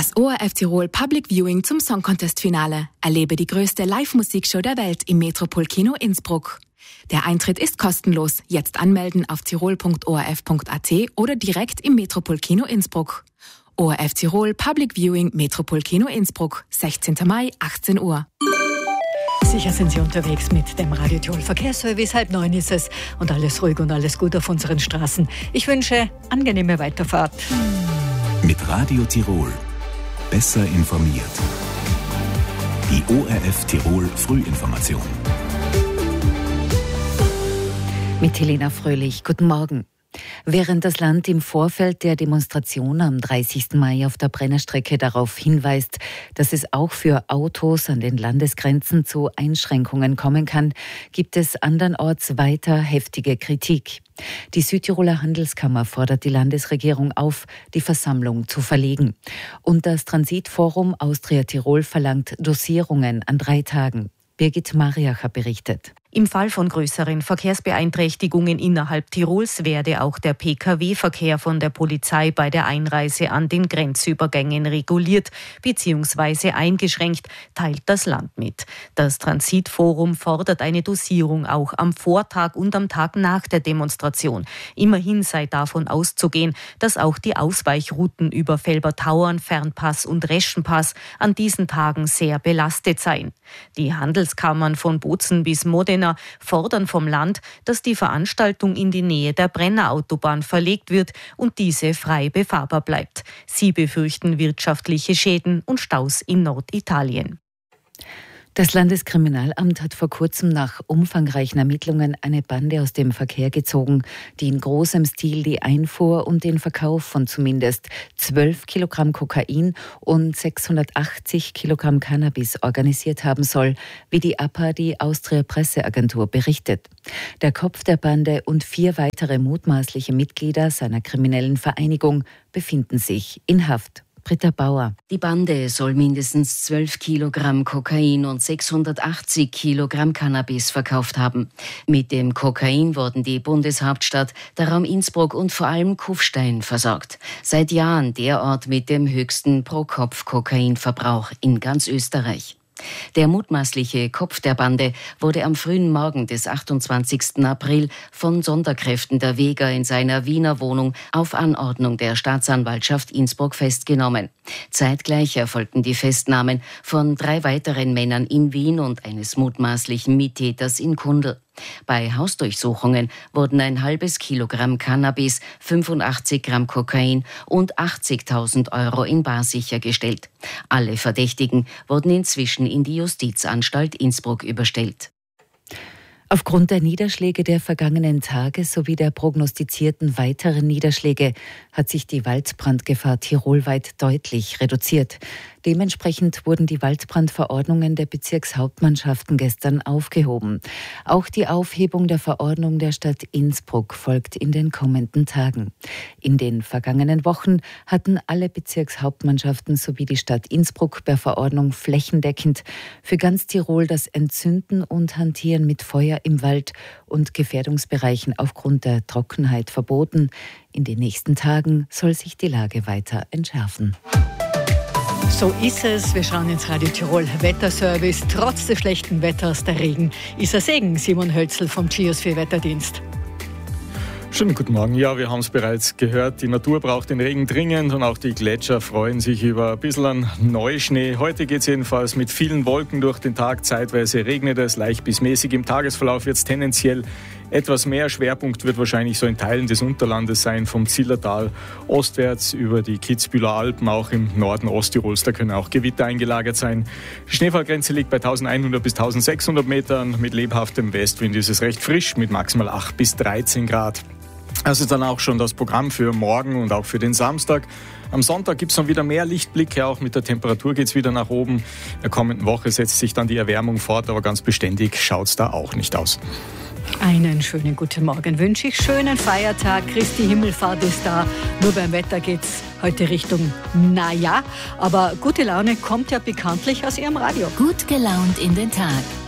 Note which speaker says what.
Speaker 1: Das ORF Tirol Public Viewing zum Song Contest Finale. Erlebe die größte Live-Musikshow der Welt im Metropol-Kino Innsbruck. Der Eintritt ist kostenlos. Jetzt anmelden auf tirol.orf.at oder direkt im Metropol-Kino Innsbruck. ORF Tirol Public Viewing Metropol-Kino Innsbruck, 16. Mai, 18 Uhr.
Speaker 2: Sicher sind Sie unterwegs mit dem Radio Tirol Verkehrsservice. 8:30 ist es und alles ruhig und alles gut auf unseren Straßen. Ich wünsche angenehme Weiterfahrt.
Speaker 3: Mit Radio Tirol. Besser informiert. Die ORF Tirol Frühinformation.
Speaker 4: Mit Helena Fröhlich. Guten Morgen. Während das Land im Vorfeld der Demonstration am 30. Mai auf der Brennerstrecke darauf hinweist, dass es auch für Autos an den Landesgrenzen zu Einschränkungen kommen kann, gibt es andernorts weiter heftige Kritik. Die Südtiroler Handelskammer fordert die Landesregierung auf, die Versammlung zu verlegen. Und das Transitforum Austria Tirol verlangt Dosierungen an 3 Tagen. Birgit Mariacher berichtet.
Speaker 5: Im Fall von größeren Verkehrsbeeinträchtigungen innerhalb Tirols werde auch der Pkw-Verkehr von der Polizei bei der Einreise an den Grenzübergängen reguliert bzw. eingeschränkt, teilt das Land mit. Das Transitforum fordert eine Dosierung auch am Vortag und am Tag nach der Demonstration. Immerhin sei davon auszugehen, dass auch die Ausweichrouten über Felbertauern, Fernpass und Reschenpass an diesen Tagen sehr belastet seien. Die Handelskammern von Bozen bis Modena fordern vom Land, dass die Veranstaltung in die Nähe der Brennerautobahn verlegt wird und diese frei befahrbar bleibt. Sie befürchten wirtschaftliche Schäden und Staus in Norditalien.
Speaker 4: Das Landeskriminalamt hat vor kurzem nach umfangreichen Ermittlungen eine Bande aus dem Verkehr gezogen, die in großem Stil die Einfuhr und den Verkauf von zumindest 12 Kilogramm Kokain und 680 Kilogramm Cannabis organisiert haben soll, wie die APA, die Austria Presseagentur, berichtet. Der Kopf der Bande und 4 weitere mutmaßliche Mitglieder seiner kriminellen Vereinigung befinden sich in Haft. Britta Bauer.
Speaker 6: Die Bande soll mindestens 12 Kilogramm Kokain und 680 Kilogramm Cannabis verkauft haben. Mit dem Kokain wurden die Bundeshauptstadt, der Raum Innsbruck und vor allem Kufstein versorgt. Seit Jahren der Ort mit dem höchsten Pro-Kopf-Kokainverbrauch in ganz Österreich. Der mutmaßliche Kopf der Bande wurde am frühen Morgen des 28. April von Sonderkräften der Weger in seiner Wiener Wohnung auf Anordnung der Staatsanwaltschaft Innsbruck festgenommen. Zeitgleich erfolgten die Festnahmen von 3 weiteren Männern in Wien und eines mutmaßlichen Mittäters in Kundl. Bei Hausdurchsuchungen wurden ein halbes Kilogramm Cannabis, 85 Gramm Kokain und 80.000 Euro in bar sichergestellt. Alle Verdächtigen wurden inzwischen in die Justizanstalt Innsbruck überstellt.
Speaker 4: Aufgrund der Niederschläge der vergangenen Tage sowie der prognostizierten weiteren Niederschläge hat sich die Waldbrandgefahr tirolweit deutlich reduziert. Dementsprechend wurden die Waldbrandverordnungen der Bezirkshauptmannschaften gestern aufgehoben. Auch die Aufhebung der Verordnung der Stadt Innsbruck folgt in den kommenden Tagen. In den vergangenen Wochen hatten alle Bezirkshauptmannschaften sowie die Stadt Innsbruck per Verordnung flächendeckend für ganz Tirol das Entzünden und Hantieren mit Feuer im Wald und Gefährdungsbereichen aufgrund der Trockenheit verboten. In den nächsten Tagen soll sich die Lage weiter entschärfen.
Speaker 2: So ist es. Wir schauen ins Radio Tirol Wetterservice. Trotz des schlechten Wetters, der Regen ist ein Segen. Simon Hölzl vom Geosphere-Wetterdienst.
Speaker 7: Schönen guten Morgen. Ja, wir haben es bereits gehört. Die Natur braucht den Regen dringend und auch die Gletscher freuen sich über ein bisschen an Neuschnee. Heute geht es jedenfalls mit vielen Wolken durch den Tag. Zeitweise regnet es leicht bis mäßig. Im Tagesverlauf wird es tendenziell etwas mehr. Schwerpunkt wird wahrscheinlich so in Teilen des Unterlandes sein, vom Zillertal ostwärts über die Kitzbüheler Alpen, auch im Norden Osttirols. Da können auch Gewitter eingelagert sein. Die Schneefallgrenze liegt bei 1100 bis 1600 Metern. Mit lebhaftem Westwind ist es recht frisch mit maximal 8 bis 13 Grad. Das ist dann auch schon das Programm für morgen und auch für den Samstag. Am Sonntag gibt es dann wieder mehr Lichtblicke, auch mit der Temperatur geht es wieder nach oben. In der kommenden Woche setzt sich dann die Erwärmung fort, aber ganz beständig schaut es da auch nicht aus.
Speaker 2: Einen schönen guten Morgen wünsche ich. Schönen Feiertag. Christi Himmelfahrt ist da. Nur beim Wetter geht's heute Richtung naja. Aber gute Laune kommt ja bekanntlich aus Ihrem Radio.
Speaker 8: Gut gelaunt in den Tag.